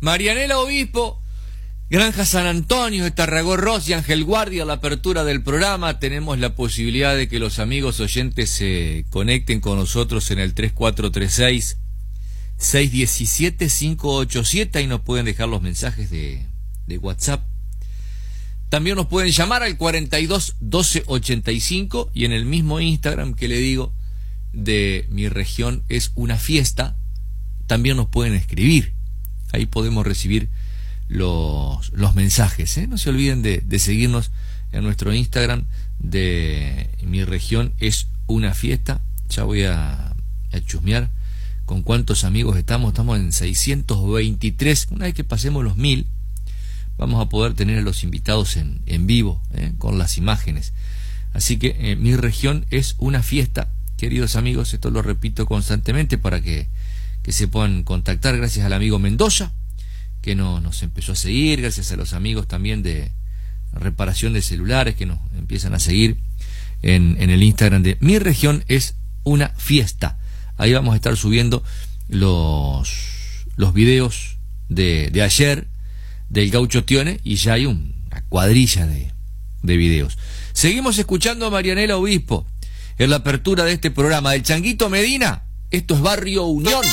Marianela Obispo, Granja San Antonio de Tarragorros y Ángel Guardia, a la apertura del programa. Tenemos la posibilidad de que los amigos oyentes se conecten con nosotros en el 3436-617-587 y nos pueden dejar los mensajes de WhatsApp. También nos pueden llamar al 42 12 85 y en el mismo Instagram que le digo de Mi Región es una Fiesta, también nos pueden escribir. Ahí podemos recibir los mensajes, ¿eh? No se olviden de seguirnos en nuestro Instagram de Mi Región es una Fiesta. Ya voy a chusmear con cuántos amigos estamos en 623. Una vez que pasemos los 1000 vamos a poder tener a los invitados en vivo, con las imágenes. Así que Mi Región es una Fiesta, queridos amigos. Esto lo repito constantemente para que se puedan contactar. Gracias al amigo Mendoza que nos empezó a seguir, gracias a los amigos también de reparación de celulares que nos empiezan a seguir en el Instagram de Mi Región es una Fiesta. Ahí vamos a estar subiendo los videos de ayer del Gaucho Tione, y ya hay una cuadrilla de videos. Seguimos escuchando a Marianela Obispo en la apertura de este programa del Changuito Medina. Esto es Barrio Unión.